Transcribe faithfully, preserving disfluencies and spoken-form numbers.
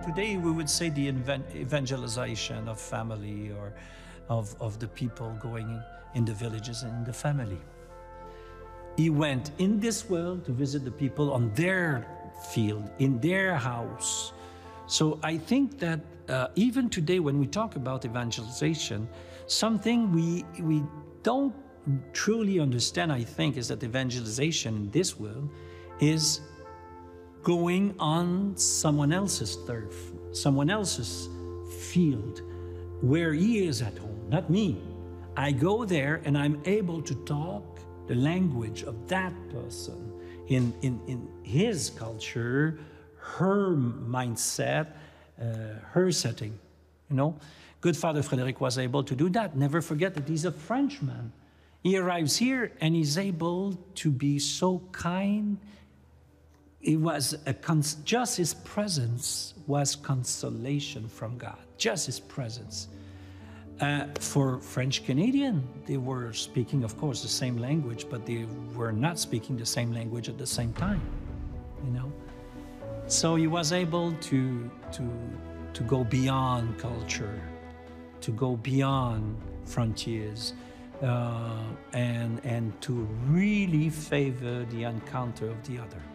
today we would say the evangelization of family or of, of the people going in the villages and in the family. He went in this world to visit the people on their field, in their house. So I think that uh, even today when we talk about evangelization, something we, we don't truly understand, I think, is that evangelization in this world is going on someone else's turf, someone else's field, where he is at home, not me. I go there and I'm able to talk the language of that person in, in, in his culture, her mindset, uh, her setting, you know. Good Father Frédéric was able to do that. Never forget that he's a Frenchman. He arrives here and he's able to be so kind. It was a cons just his presence was consolation from God. Just his presence. Uh, for French Canadian, they were speaking, of course, the same language, but they were not speaking the same language at the same time. You know, so he was able to to to go beyond culture, to go beyond frontiers. Uh, and, and to really favor the encounter of the other.